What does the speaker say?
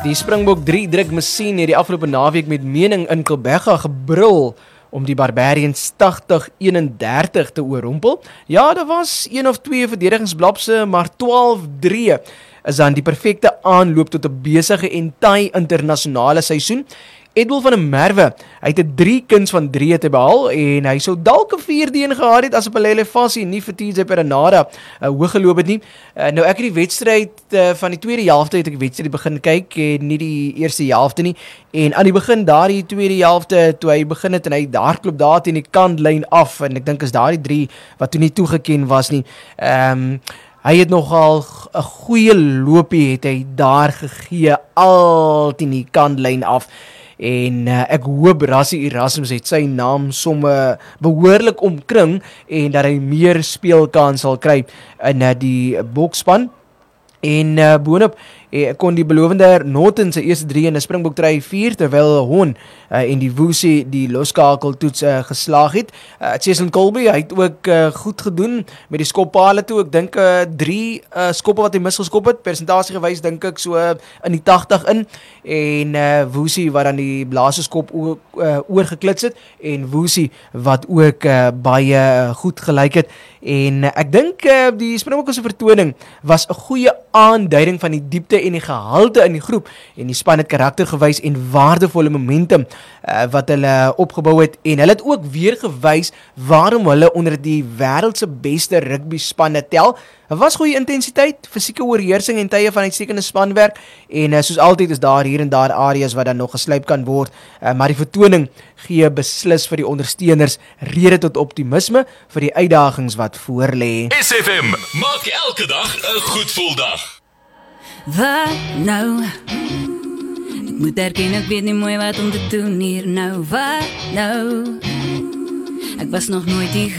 Die Springbok 3 druk Messien het die afgelope naweek met mening in Gqeberha gebrul om die Barbarians 80-31 te oorrompel. Ja, daar was 1 of 2 verdedigingsblapse, maar 12-3 is dan die perfekte aanloop tot 'n besige en taai internasionale seisoen. Edwil van der Merwe, hy het 'n 3 kuns van 3 te behaal en hy sou dalk 'n 4-1 gehad het as op Pelele Fassie nie vir TJ Perenara hoog geloop het nie. Nou ek het die wedstryd van die tweede helfte het ek die wedstryd begin kyk en nie die eerste helfte nie. En aan die begin daardie tweede helfte toe hy begin het en hy hardloop daar teen die kantlyn af en ek dink is daardie 3 wat toe nie toegeken was nie. Hy het nogal 'n goeie loopie het hy daar gegee al teen die kantlyn af. En ek hoop Rassie Erasmus het sy naam somme behoorlik omkring en dat hy meer speelkans sal kry in die bokspan. En boonop kon die belovende Norton sy eerste 3 in 'n Springbok try 4 terwyl Hon en die Woesie die loskakeltoets geslaag het. Cecil Colby hy het ook goed gedoen met die skoppale toe. Ek dink 3 skoppe wat hy misgeskop het, persentasie gewys dink ek so in die 80 in. En Woesie wat dan die blaaseskop oorgeklits het en Woesie wat ook baie goed gelyk het. En ek dink die Springbok se vertoning was 'n goeie aanduiding van die diepte en die gehalte in die groep en die span het karakter gewys en waardevolle momentum wat hulle opgebou het en hulle het ook weer gewys waarom hulle onder die wêreld se beste rugby spanne tel. Daar was goeie intensiteit, fisieke oorheersing en tye van uitstekende spanwerk en soos altyd is daar hier en daar areas wat dan nog geslyp kan word, maar die vertoning gee beslis vir die ondersteuners rede tot optimisme vir die uitdagings wat voorlê. SFM maak elke dag 'n goed gevoel dag. Wat nou? Ek moet erken ek weet nie mooi wat om te doen hier nou. Wat nou? Ek was nog nooit hier